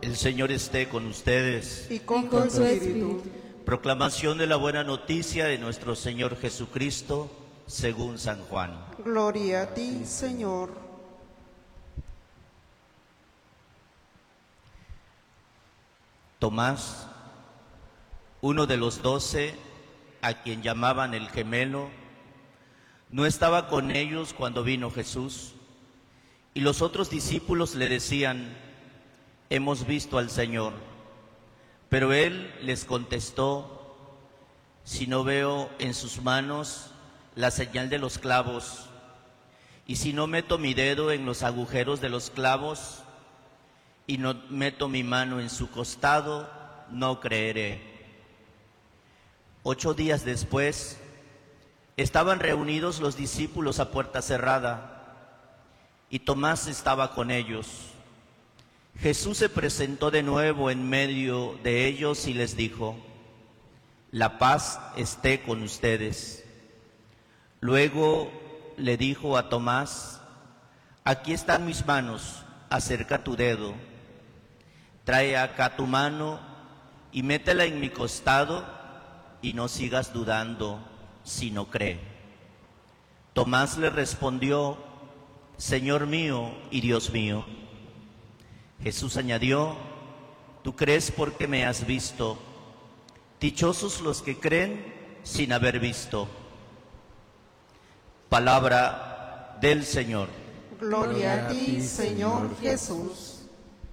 El Señor esté con ustedes. y con tu espíritu. Proclamación de la buena noticia de nuestro Señor Jesucristo, según San Juan. Gloria a ti, Señor. Tomás, uno de los 12, a quien llamaban el gemelo, no estaba con ellos cuando vino Jesús, y los otros discípulos le decían: hemos visto al Señor. Pero él les contestó: si no veo en sus manos la señal de los clavos, y si no meto mi dedo en los agujeros de los clavos, y no meto mi mano en su costado, no creeré. 8 días después, estaban reunidos los discípulos a puerta cerrada, y Tomás estaba con ellos. Jesús se presentó de nuevo en medio de ellos y les dijo: la paz esté con ustedes. Luego le dijo a Tomás: aquí están mis manos, acerca tu dedo. Trae acá tu mano y métela en mi costado, y no sigas dudando, sino cree. Tomás le respondió: Señor mío y Dios mío. Jesús añadió: tú crees porque me has visto. Dichosos los que creen sin haber visto. Palabra del Señor. Gloria a ti, Señor Jesús.